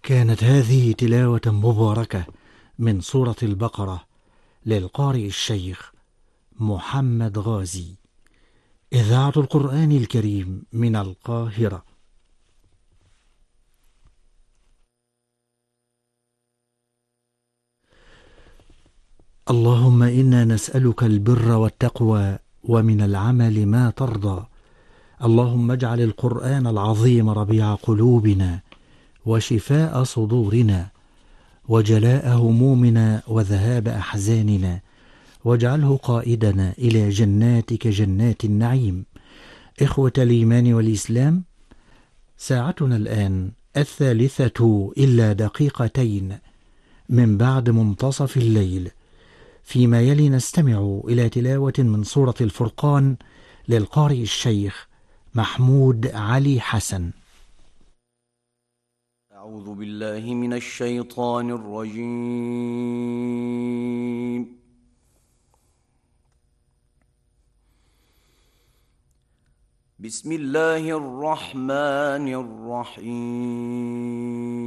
كانت هذه تلاوة مباركة من سورة البقرة للقارئ الشيخ محمد غازي، إذاعة القرآن الكريم من القاهرة. اللهم إنا نسألك البر والتقوى ومن العمل ما ترضى. اللهم اجعل القرآن العظيم ربيع قلوبنا وشفاء صدورنا وجلاء همومنا وذهاب أحزاننا، واجعله قائدنا إلى جناتك جنات النعيم. إخوة الإيمان والإسلام، ساعتنا الآن 3:02 من بعد منتصف الليل. فيما يلي نستمع إلى تلاوة من سورة الفرقان للقارئ الشيخ محمود علي حسن. أعوذ بالله من الشيطان الرجيم. بسم الله الرحمن الرحيم.